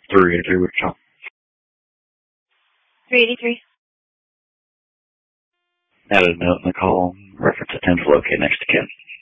383 Wichita. 383. Added a note in the call. Reference attempts located next to Ken.